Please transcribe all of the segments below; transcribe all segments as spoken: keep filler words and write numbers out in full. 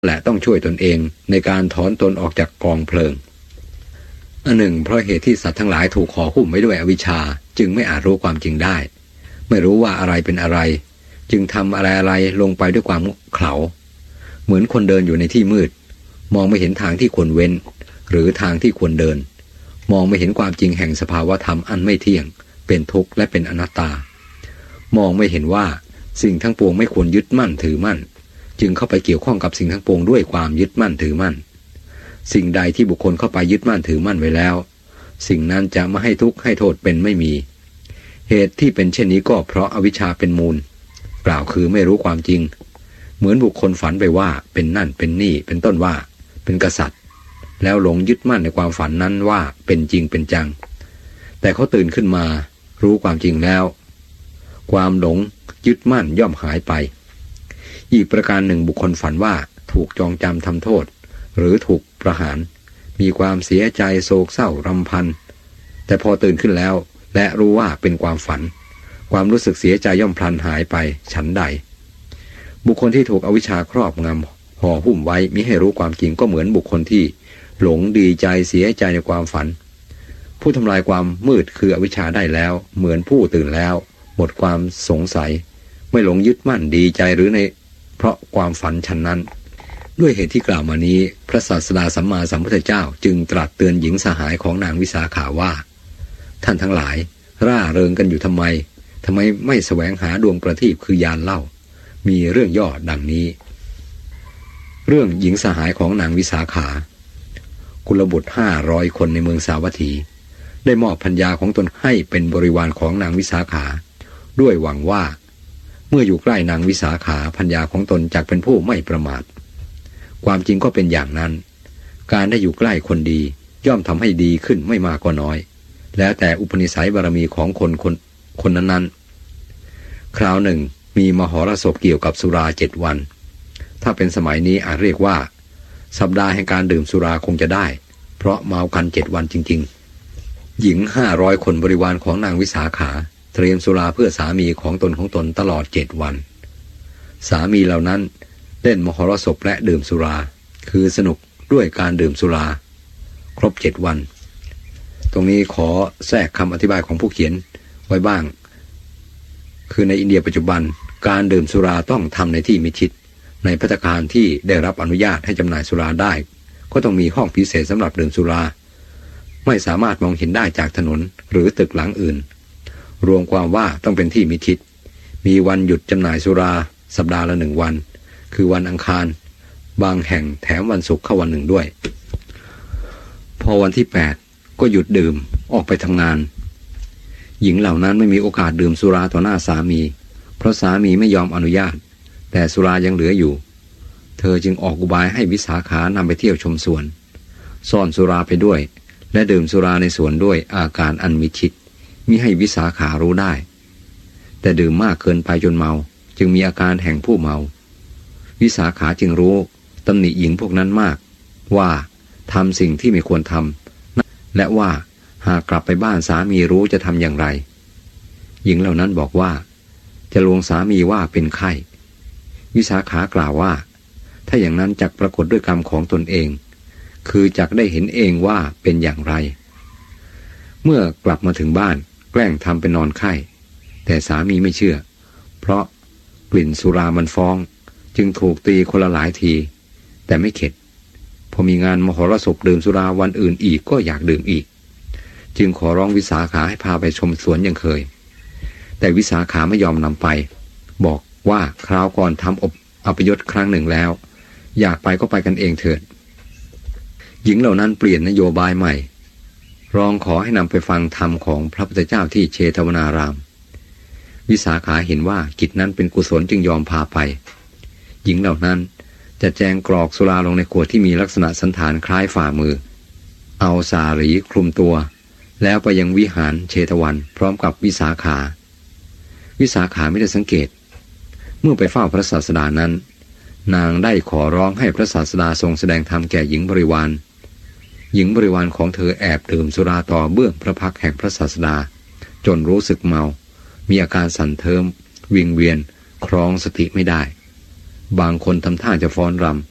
และต้องช่วยตนเองในการถอนตนออกจากกองเพลิงอันหนึ่งเพราะเหตุที่สัตว์ทั้งหลายถูกห่อหุ้มไว้ด้วยอวิชชาจึงไม่อาจรู้ความจริงได้ไม่รู้ว่าอะไรเป็นอะไรจึงทำอะไรอะไรลงไปด้วยความเขลาเหมือนคนเดินอยู่ในที่มืดมองไม่เห็นทางที่ควรเว้นหรือทางที่ควรเดินมองไม่เห็นความจริงแห่งสภาวธรรมอันไม่เที่ยงเป็นทุกข์และเป็นอนัตตามองไม่เห็นว่าสิ่งทั้งปวงไม่ควรยึดมั่นถือมั่นจึงเข้าไปเกี่ยวข้องกับสิ่งทั้งปวงด้วยความยึดมั่นถือมั่นสิ่งใดที่บุคคลเข้าไปยึดมั่นถือมั่นไว้แล้วสิ่งนั้นจะไม่ให้ทุกข์ให้โทษเป็นไม่มีเหตุที่เป็นเช่นนี้ก็เพราะอวิชชาเป็นมูลกล่าวคือไม่รู้ความจริงเหมือนบุคคลฝันไปว่าเป็นนั่นเป็นนี่เป็นต้นว่าเป็นกษัตริย์แล้วหลงยึดมั่นในความฝันนั้นว่าเป็นจริงเป็นจังแต่เขาตื่นขึ้นมารู้ความจริงแล้วความหลงยึดมั่นย่อมหายไปอีกประการหนึ่งบุคคลฝันว่าถูกจองจำทำโทษหรือถูกประหารมีความเสียใจโศกเศร้ารำพันแต่พอตื่นขึ้นแล้วและรู้ว่าเป็นความฝันความรู้สึกเสียใจย่อมพลันหายไปฉันใดบุคคลที่ถูกอวิชชาครอบงำห่อหุ้มไว้มิให้รู้ความจริงก็เหมือนบุคคลที่หลงดีใจเสียใจในความฝันผู้ทำลายความมืดคืออวิชชาได้แล้วเหมือนผู้ตื่นแล้วหมดความสงสัยไม่หลงยึดมั่นดีใจหรือในเพราะความฝันฉันนั้นด้วยเหตุที่กล่าวมานี้พระศาสดาสัมมาสัมพุทธเจ้าจึงตรัสเตือนหญิงสหายของนางวิสาขาว่าท่านทั้งหลายร่าเริงกันอยู่ทำไมทำไมไม่แสวงหาดวงประทีปคือยานเล่ามีเรื่องย่อดังนี้เรื่องหญิงสหายของนางวิสาขากุลบุตรห้าร้อยคนในเมืองสาวัตถีได้มอบพัญญาของตนให้เป็นบริวารของนางวิสาขาด้วยหวังว่าเมื่ออยู่ใกล้นางวิสาขาพัญญาของตนจักเป็นผู้ไม่ประมาทความจริงก็เป็นอย่างนั้นการได้อยู่ใกล้คนดีย่อมทำให้ดีขึ้นไม่มากก็น้อยแล้วแต่อุปนิสัยบารมีของคนคนคนนั้นๆคราวหนึ่งมีมหรสพเกี่ยวกับสุราเจ็ดวันถ้าเป็นสมัยนี้อาจเรียกว่าสัปดาห์แห่งการดื่มสุราคงจะได้เพราะเมากันเจ็ดวันจริงๆหญิงห้าร้อยคนบริวารของนางวิสาขาเตรียมสุราเพื่อสามีของตนของตนตลอดเจ็ดวันสามีเหล่านั้นเล่นมหรสพและดื่มสุราคือสนุกด้วยการดื่มสุราครบเจ็ดวันตรงนี้ขอแทรกคำอธิบายของผู้เขียนไว้บ้างคือในอินเดียปัจจุบันการดื่มสุราต้องทำในที่มิดชิดในภัตตาคารที่ได้รับอนุญาตให้จำหน่ายสุราได้ก็ต้องมีห้องพิเศษสำหรับดื่มสุราไม่สามารถมองเห็นได้จากถนนหรือตึกหลังอื่นรวมความว่าต้องเป็นที่มิดชิดมีวันหยุดจำหน่ายสุราสัปดาห์ละหนึ่งวันคือวันอังคารบางแห่งแถมวันศุกร์เข้าวันหนึ่งด้วยพอวันที่แปดก็หยุดดื่มออกไปทำงานหญิงเหล่านั้นไม่มีโอกาสดื่มสุราต่อหน้าสามีเพราะสามีไม่ยอมอนุญาตแต่สุรายังเหลืออยู่เธอจึงออกอุบายให้วิสาขานำไปเที่ยวชมสวนซ่อนสุราไปด้วยและดื่มสุราในสวนด้วยอาการอันมิชิดมิให้วิสาขารู้ได้แต่ดื่มมากเกินไปจนเมาจึงมีอาการแห่งผู้เมาวิสาขาจึงรู้ตำหนิหญิงพวกนั้นมากว่าทำสิ่งที่ไม่ควรทำและว่าหากกลับไปบ้านสามีรู้จะทำอย่างไรหญิงเหล่านั้นบอกว่าจะลวงสามีว่าเป็นไข้วิสาขากล่าวว่าถ้าอย่างนั้นจักปรากฏด้วยกรรมของตนเองคือจักได้เห็นเองว่าเป็นอย่างไรเมื่อกลับมาถึงบ้านแกล้งทำเป็นนอนไข้แต่สามีไม่เชื่อเพราะกลิ่นสุรามันฟ้องจึงถูกตีคนละหลายทีแต่ไม่เข็ดพอมีงานมหรสพดื่มสุราวันอื่นอีกก็อยากดื่มอีกจึงขอร้องวิสาขาให้พาไปชมสวนอย่างเคยแต่วิสาขาไม่ยอมนำไปบอกว่าคราวก่อนทำอบอัปยศครั้งหนึ่งแล้วอยากไปก็ไปกันเองเถิดหญิงเหล่านั้นเปลี่ยนนโยบายใหม่ร้องขอให้นำไปฟังธรรมของพระพุทธเจ้าที่เชตวนารามวิสาขาเห็นว่ากิจนั้นเป็นกุศลจึงยอมพาไปหญิงเหล่านั้นจะแจงกรอกสุราลงในขวดที่มีลักษณะสันฐานคล้ายฝ่ามือเอาสารีคลุมตัวแล้วไปยังวิหารเชตวันพร้อมกับวิสาขาวิสาขาไม่ได้สังเกตเมื่อไปเฝ้าพระศาสดานั้นนางได้ขอร้องให้พระศาสดาทรงแสดงธรรมแก่หญิงบริวารหญิงบริวารของเธอแอบดื่มสุราต่อเบื้องพระพักตร์แห่งพระศาสดาจนรู้สึกเมามีอาการสั่นเทิมวิงเวียนครองสติไม่ได้บางคนทำท่าจะฟ้อนรำ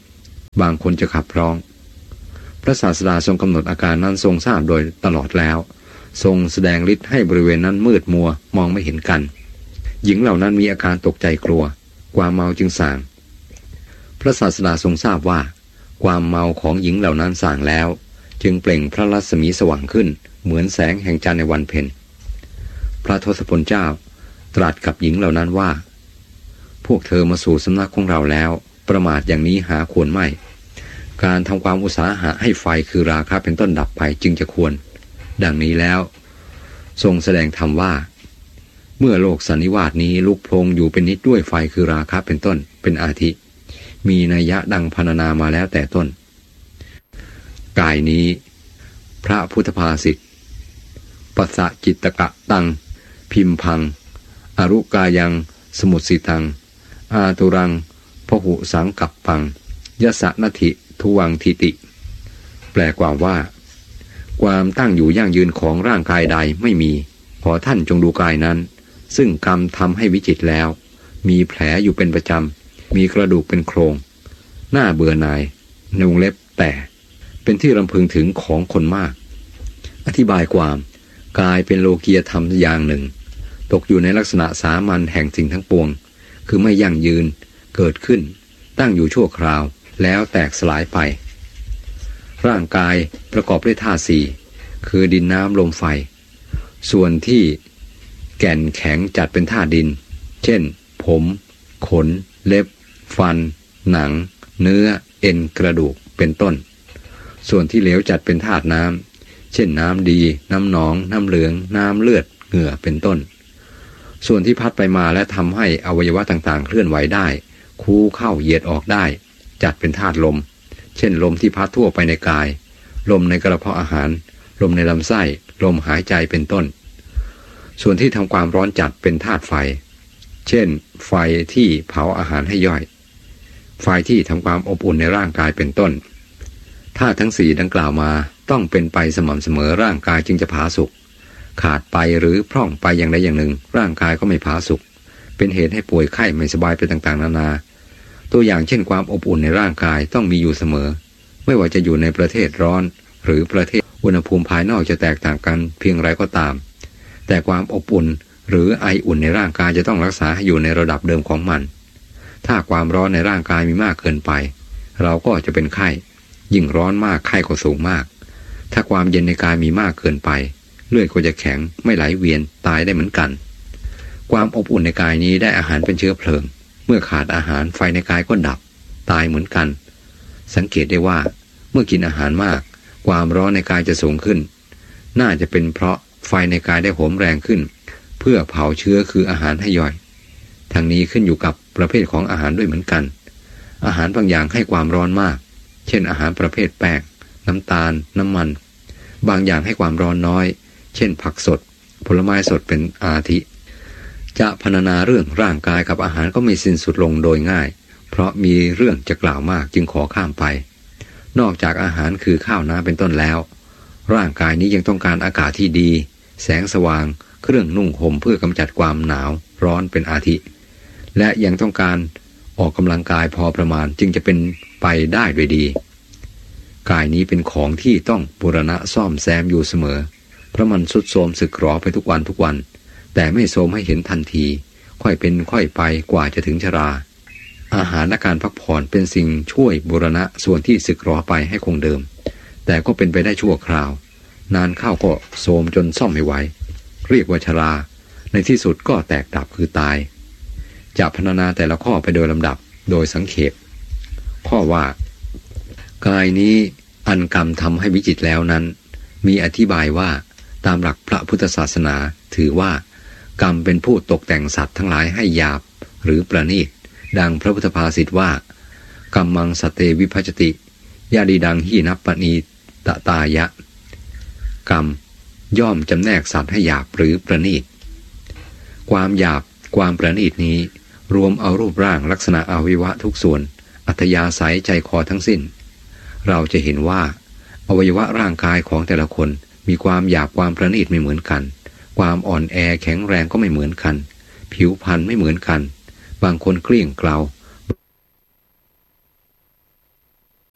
บางคนจะขับร้องพระศาสดาทรงกำหนดอาการนั้นทรงทราบโดยตลอดแล้วทรงแสดงฤทธิ์ให้บริเวณนั้นมืดมัวมองไม่เห็นกันหญิงเหล่านั้นมีอาการตกใจกลัวความเมาจึงส่างพระศาสดาทรงทราบว่าความเมาของหญิงเหล่านั้นส่างแล้วจึงเปล่งพระรัศมีสว่างขึ้นเหมือนแสงแห่งจันทร์ในวันเพ็ญพระทศพลเจ้าตรัสกับหญิงเหล่านั้นว่าพวกเธอมาสู่สำนักของเราแล้วประมาทอย่างนี้หาควรไม่การทำความอุตสาหะให้ไฟคือราคะเป็นต้นดับไปจึงจะควรดังนี้แล้วทรงแสดงธรรมว่าเมื่อโลกสันนิวาสนี้ลุกโพลงอยู่เป็นนิจด้วยไฟคือราคะเป็นต้นเป็นอาทิมีนัยยะดังพรรณนามาแล้วแต่ต้นกายนี้พระพุทธภาษิตปัสสะจิตตกะตังพิมพังอรุกายังสมุทสิตังอาตุรังพหุสังกัปปังยสะนทิทุวังทิติแปลความว่าความตั้งอยู่ยั่งยืนของร่างกายใดไม่มีขอท่านจงดูกายนั้นซึ่งกรรมทำให้วิจิตรแล้วมีแผลอยู่เป็นประจำมีกระดูกเป็นโครงหน้าเบื่อหน่ายในวงเล็บแต่เป็นที่รำพึงถึงของคนมากอธิบายความกายเป็นโลกียธรรมอย่างหนึ่งตกอยู่ในลักษณะสามัญแห่งสิ่งทั้งปวงคือไม่ยั่งยืนเกิดขึ้นตั้งอยู่ชั่วคราวแล้วแตกสลายไปร่างกายประกอบด้วยธาตุสี่คือดินน้ำลมไฟส่วนที่แก่นแข็งจัดเป็นธาตุดินเช่นผมขนเล็บฟันหนังเนื้อเอ็นกระดูกเป็นต้นส่วนที่เหลวจัดเป็นธาตุน้ำเช่นน้ำดีน้ำหนองน้ำเหลืองน้ำเลือดเหงื่อเป็นต้นส่วนที่พัดไปมาและทำให้อวัยวะต่างๆเคลื่อนไหวได้คูเข้าเหยียดออกได้จัดเป็นธาตุลมเช่นลมที่พัดทั่วไปในกายลมในกระเพาะอาหารลมในลำไส้ลมหายใจเป็นต้นส่วนที่ทำความร้อนจัดเป็นธาตุไฟเช่นไฟที่เผาอาหารให้ย่อยไฟที่ทำความอบอุ่นในร่างกายเป็นต้นธาตุทั้งสี่ดังกล่าวมาต้องเป็นไปสม่ำเสมอร่างกายจึงจะผาสุกขาดไปหรือพร่องไปอย่างใดอย่างหนึ่งร่างกายก็ไม่ผาสุกเป็นเหตุให้ป่วยไข้ไม่สบายไปต่างๆนานาตัวอย่างเช่นความอบอุ่นในร่างกายต้องมีอยู่เสมอไม่ว่าจะอยู่ในประเทศร้อนหรือประเทศอุณหภูมิภายนอกจะแตกต่างกันเพียงไรก็ตามแต่ความอบอุ่นหรือไออุ่นในร่างกายจะต้องรักษาให้อยู่ในระดับเดิมของมันถ้าความร้อนในร่างกายมีมากเกินไปเราก็จะเป็นไข้ยิ่งร้อนมากไข้ก็สูงมากถ้าความเย็นในกายมีมากเกินไปเลือดก็จะแข็งไม่ไหลเวียนตายได้เหมือนกันความอบอุ่นในกายนี้ได้อาหารเป็นเชื้อเพลิงเมื่อขาดอาหารไฟในกายก็ดับตายเหมือนกันสังเกตได้ว่าเมื่อกินอาหารมากความร้อนในกายจะสูงขึ้นน่าจะเป็นเพราะไฟในกายได้โหมแรงขึ้นเพื่อเผาเชื้อคืออาหารให้ย่อยทางนี้ขึ้นอยู่กับประเภทของอาหารด้วยเหมือนกันอาหารบางอย่างให้ความร้อนมากเช่นอาหารประเภทแป้งน้ำตาลน้ำมันบางอย่างให้ความร้อนน้อยเช่นผักสดผลไม้สดเป็นอาทิจะพรรณนาเรื่องร่างกายกับอาหารก็ไม่สิ้นสุดลงโดยง่ายเพราะมีเรื่องจะกล่าวมากจึงขอข้ามไปนอกจากอาหารคือข้าวน้ำเป็นต้นแล้วร่างกายนี้ยังต้องการอากาศที่ดีแสงสว่างเครื่องนุ่งห่มเพื่อกำจัดความหนาวร้อนเป็นอาทิและยังต้องการออกกำลังกายพอประมาณจึงจะเป็นไปได้ด้วยดีกายนี้เป็นของที่ต้องบูรณะซ่อมแซมอยู่เสมอเพราะมันทรุดโทรมสึกหรอไปทุกวันทุกวันแต่ไม่โทรมให้เห็นทันทีค่อยเป็นค่อยไปกว่าจะถึงชราอาหารและการพักผ่อนเป็นสิ่งช่วยบูรณะส่วนที่สึกหรอไปให้คงเดิมแต่ก็เป็นไปได้ชั่วคราวนานเข้าก็โทรมจนซ่อมไม่ไหวเรียกว่าชราในที่สุดก็แตกดับคือตายจะพรรณนาแต่ละข้อไปโดยลำดับโดยสังเขปข้อว่ากายนี้อันกรรมทำให้วิจิตรแล้วนั้นมีอธิบายว่าตามหลักพระพุทธศาสนาถือว่ากรรมเป็นผู้ตกแต่งสัตว์ทั้งหลายให้หยาบหรือประณีตดังพระพุทธภาษิตว่ากัมมังสเตวิภัจติยาดีดังหีนัปปณีตตายะกรรมย่อมจำแนกสัตว์ให้หยาบหรือประณีตความหยาบความประณีตนี้รวมเอารูปร่างลักษณะอวัยวะทุกส่วนอัธยาศัยใจคอทั้งสิ้นเราจะเห็นว่าอวัยวะร่างกายของแต่ละคนมีความหยาบความประณีตไม่เหมือนกันความอ่อนแอแข็งแรงก็ไม่เหมือนกันผิวพรรณไม่เหมือนกันบางคนเกลี้ยงเกลา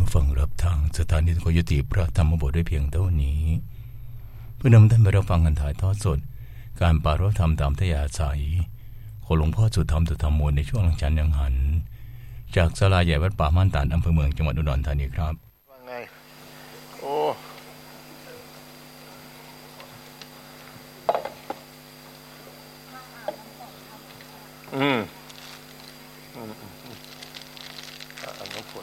ฟังรับทางสถานีขอยุติพระธรรมบทด้วยเพียงเท่านี้เพื่อนำท่านไปรับฟังกันถ่ายทอดสดการปรารภธรรมตามทยาศัยของหลวงพ่อสุธรรมสุธรรมโมในช่วงหลังฉันยังหันจากศาลาใหญ่วัดป่าม่านตาดอำเภอเมืองจังหวัดอุดรธานีครับว่าไงโอ้อืมอืมอืมอืมอาบน้ำฝน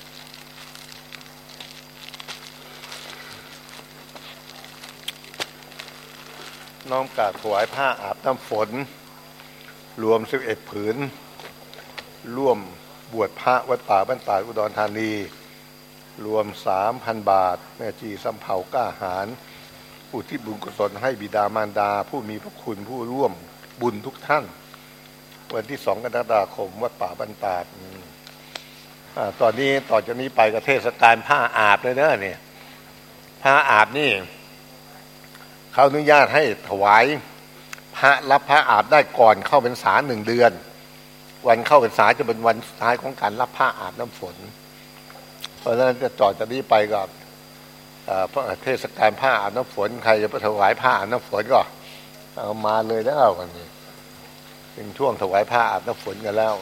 น้อมกราบถวายผ้าอาบน้ำฝนรวมสิบเอ็ดผืนร่วมบวชพระวัดป่าบ้านตาดอุดรธานีรวม สามพัน บาทแม่จีสำเภากล้าหาญอุทิศบุญกุศลให้บิดามารดาผู้มีพระคุณผู้ร่วมบุญทุกท่านวันที่สองกรกฎาคมวัดป่าบ้านตาดอ่าตอนนี้ต่อจากนี้ไปก็เทศกาลผ้าอาบเลยเนอะเนี่ยผ้าอาบนี่เขาอนุญาตให้ถวายพระรับพระอาบได้ก่อนเข้าพรรษาหนึ่งเดือนวันเข้าพรรษาจะเป็นวันสุดท้ายของการรับผ้าอาบน้ำฝนเพราะฉะนั้นจะต่อจากนี้ไปก็เทศกาลผ้าอาบน้ำฝนใครจะไปถวายผ้าอาบน้ำฝนก็เอามาเลยแล้วกันนี้ถึงช่วงถวายผ้าอาบน้ำฝนกันแล้ว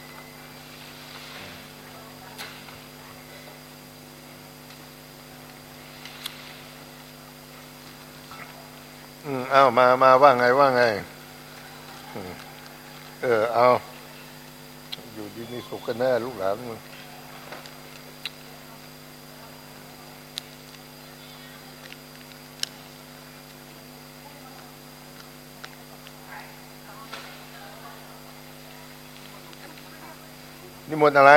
อืมเอามามาว่าไงว่าไงเออเอาอยู่ดีมีสุขกันแน่ลูกหลานนิมนต์อะไร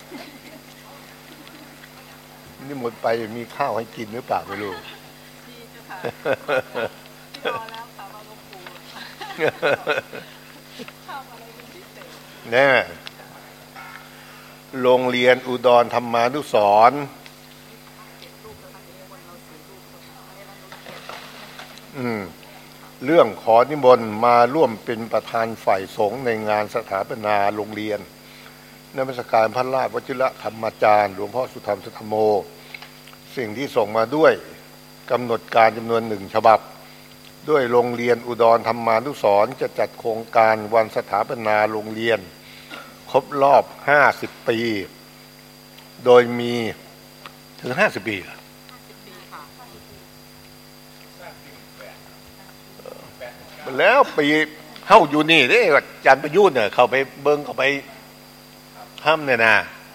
นิมนต์ไปมีข้าวให้กินหรือเปล่าไม่รู้เนี่ยโรงเรียนอุดรธรรมานุสรณ์อืมเรื่องขอนิมนต์มาร่วมเป็นประธานฝ่ายสงฆ์ในงานสถาปนาโรงเรียนนมัสการพระราชวชิรธรรมาจารย์หลวงพ่อสุธรรมสุธรรมโมสิ่งที่ส่งมาด้วยกำหนดการจำนวนหนึ่งฉบับด้วยโรงเรียนอุดรธรรมานุสรณ์จะจัดโครงการวันสถาปนาโรงเรียนครบรอบห้าสิบปีโดยมีถึงห้าสิบปีแล้วปีเฮาอยู่นี่เด้อาจารย์ประยุทธ์เนี่ยเข้าไปเบิ่งเข้าไปห้ามเนี่ยนะ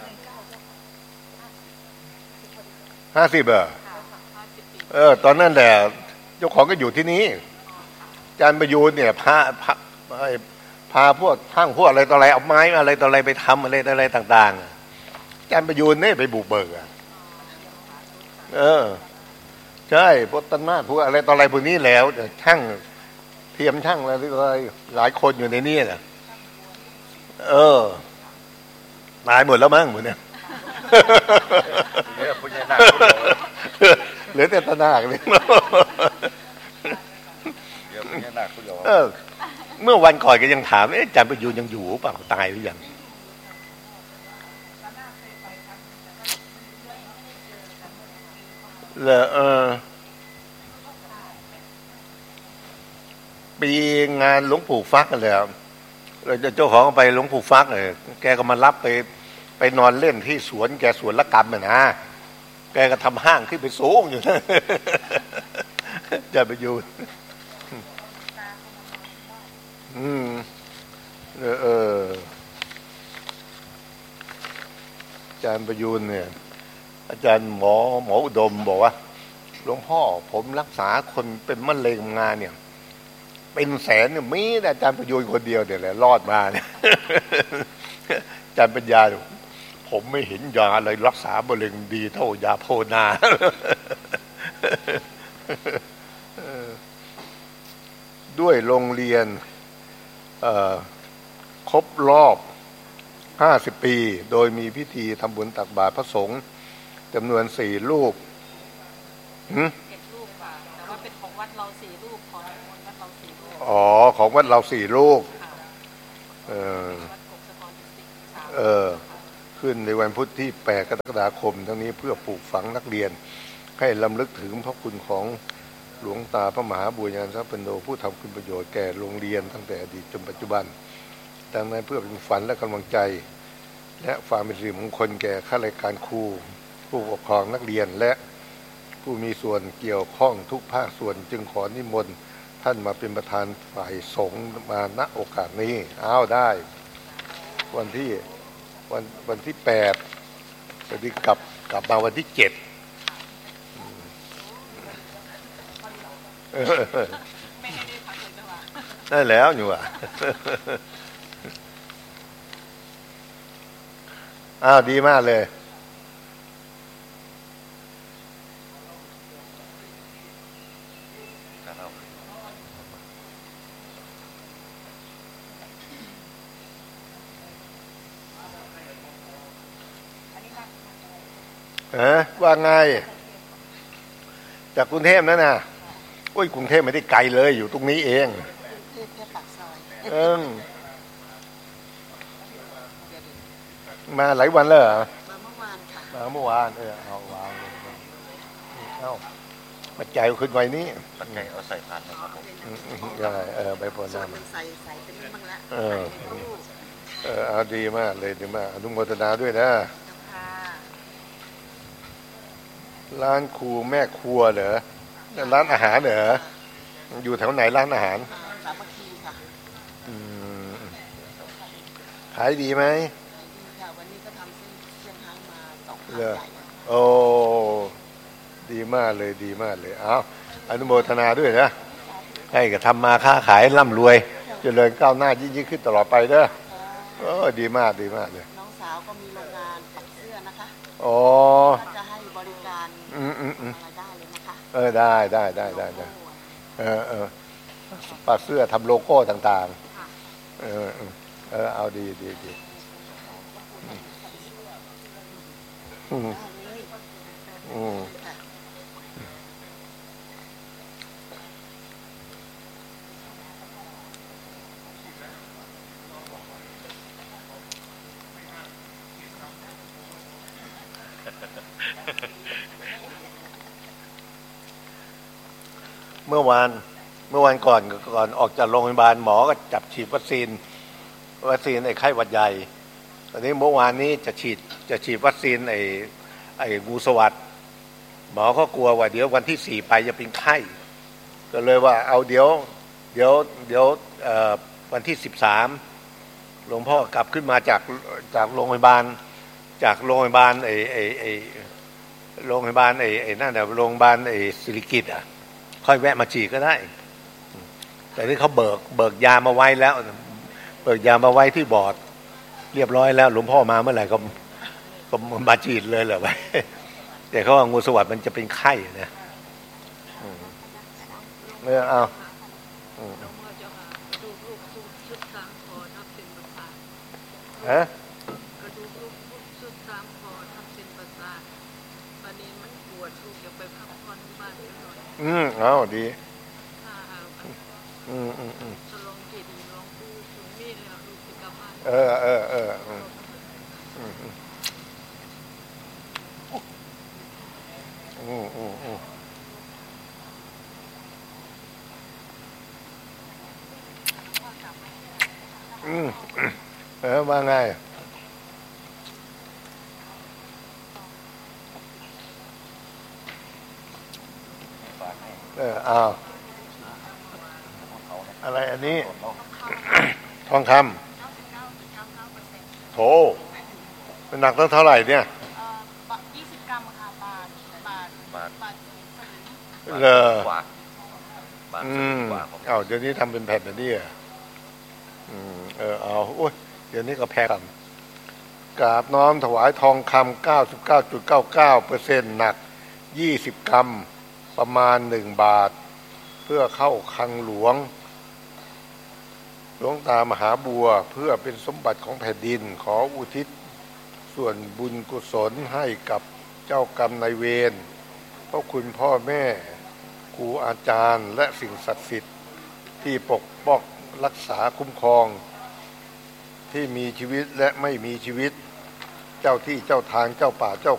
ห้าสิบเออเออตอนนั้นแหละเจ้าของก็อยู่ที่นี้อาจารย์ประยุทธ์เนี่ยพาพาพาพวกทั้งพวกอะไรต่ออะไรเอาไม้อะไรต่ออะไรไปทำอะไรต่ออะไรต่างๆอาจารย์ประยุทธ์เนี่ยไปบุกเบิกอ่ะเออใช่พวกต้นไม้พวกอะไรต่ออะไรพวกนี้แล้วช่างเทียมช่างอะไรหลายคนอยู่ในนี้น่ะเออตายหมดแล้วมั้งหมดเนี่ยเหลือแต่ตะนาคเลยเออเมื่อวันก่อนก็ยังถามเอ๊ะอาจารย์ประยุทธ์ยังอยู่เปล่าตายหรือยังเหรอเออปีงานหลวงปู่ฟักกันเลยเราจะเจ้าของไปหลวงปู่ฟักเลยแกก็มารับไปไปนอนเล่นที่สวนแกสวนละกรรมน่ะนะแกก็ทำห้างขึ้นไปสูงอยู่นะจะไปอยู่อืมเออเอออาจารย์ประยูนเนี่ยอาจารย์หมอหมออุดมบอกว่าหลวงพ่อผมรักษาคนเป็นมะเร็งงานเนี่ยเป็นแสนเนี่ยมีแต่อาจารย์ประยูนคนเดียวเนี่ยแหละรอดมาเนี่ยอาจารย์ปัญญาผมไม่เห็นยาอะไรรักษามะเร็งดีเท่ายาโพนาด้วยโรงเรียนครบรอบห้าสิบปีโดยมีพิธีทำบุญตักบาตรพระสงฆ์จำนวนสี่รูปหืมเจ็ดรูปค่ะแต่ว่าเป็นของวัดเราสี่รูปของวัดเราสี่รูปอ๋อของวัดเราสี่รูปเออเออขึ้นในวันพุธที่แปดกรกฎาคมทั้งนี้เพื่อปลูกฝังนักเรียนให้ลำลึกถึงพระคุณของหลวงตาพระมหาบุญญาณสัพพันโนผู้ทำคุณประโยชน์แก่โรงเรียนตั้งแต่อดีตจนปัจจุบันดังนั้นเพื่อเป็นฝันและกำลังใจและความเป็นสิริมงคลแก่ข้าราชการครูผู้ปกครองนักเรียนและผู้มีส่วนเกี่ยวข้องทุกภาคส่วนจึงขอนิมนต์ท่านมาเป็นประธานฝ่ายสงฆ์มาณโอกาสนี้อ้าวได้วันที่วันวันที่แปดวันที่กลับกลับมาวันที่เจ็ดได้แล้วอยู่อ่ะอ้าวดีมากเลยฮะว่าไงจากกรุงเทพนั่นน่ะโอ้ยกรุงเทพไม่ได้ไกลเลยอยู่ตรงนี้เองกรุงเทพแค่ปากซอยเออมาหลายวันแล้วเหรอมาเมื่อวานค่ะมาเมื่อวานเออเอาวางเลยเอ้าปัจจัยขึ้นไว้นี้ปัจจัยเอาใส่ผ่านนะครับผมใช่เออใบโพธิ์น้ำใส่ใส่เป็นบ้างละเออเออเอาดีมากเลยดีมากอนุโมทนาด้วยนะร้านครูแม่ครัวเหรอร้านอาหารเหรออยู่แถวไหนร้านอาหารสามัคคีค่ะขายดีไหมขายดีค่ะวันนี้ก็ทำเส้นเชียงไฮ้มาสองพันใหญ่โอ้ดีมากเลยดีมากเลยเอาอนุโมทนาด้วยนะให้กับทำมาค้าขายร่ำรวยเจริญก้าวหน้ายิ่งขึ้นตลอดไปเด้อโอ้ดีมากดีมากเลยน้องสาวก็มีโรงงานปักเสื้อนะคะอ๋อจะให้บริการอืมอืมอืมได้เลยนะคะเออได้ได้ได้ได้ได้เออเออปักเสื้อทำโลโก้ต่างๆเออเออเอาดีดีดีอืมอืมเมื่อวานเมื่อวันก่อนก่อนออกจากโรงพยาบาลหมอก็จับฉีดวัคซีนวัคซีนไอ้ไข้หวัดใหญ่ตอนนี้เมื่อวานนี้จะฉีดจะฉีดวัคซีนไอ้ไอ้งูสวัสดหมอก็กลัวว่าเดี๋ยววันที่สี่ไปจะเป็นไข้ก็เลยว่าเอาเดี๋ยวเดี๋ยวเดี๋ยววันที่สิบสามหลวงพ่อกลับขึ้นมาจากจากโรงพยาบาลจากโรงพยาบาลไอ้ไอ้ไอ้โรงพยาบาลไอ้ไอ้นั่นน่ะโรงพยาบาลไอ้ศิริกิติ์อ่ะค่อยแวะมาฉีดก็ได้แต่นี่เขาเบิกเบิกยามาไว้แล้วเบิกยามาไว้ที่บอร์ดเรียบร้อยแล้วหลวงพ่อมาเมื่อไหร่ก็ก็มาฉีดเลยเหรอไปแต่เขาว่างูสวัสดมันจะเป็นไข้นะเออเอาฮะอืมเอาดีอืมอืมอืมเออเออเอออืมอืมอืมอืมอืมอืมอืมเออว่าไงเอออ้าวอะไรอันนี้ทองคำโถเป็นหนักตั้งเท่าไหร่เนี่ยยี่สิบกรัมค่ะบาทบาทบาทบาทเลออืมเอาเดี๋ยวนี้ทำเป็นแผ่นแบบนี้อ่ะอืมเออเอาโอ้ยเดี๋ยวนี้ก็แพงกราบน้อมถวายทองคำ เก้าสิบเก้าจุดเก้าเก้าเปอร์เซ็นต์ หนักยี่สิบกรัมประมาณหนึ่งบาทเพื่อเข้าคลังหลวงหลวงตามหาบัวเพื่อเป็นสมบัติของแผ่นดินขออุทิศส่วนบุญกุศลให้กับเจ้ากรรมนายเวรพระคุณพ่อแม่ครูอาจารย์และสิ่งศักดิ์สิทธิ์ที่ปกป้องรักษาคุ้มครองที่มีชีวิตและไม่มีชีวิตเจ้าที่เจ้าทางเจ้าป่าเจ้า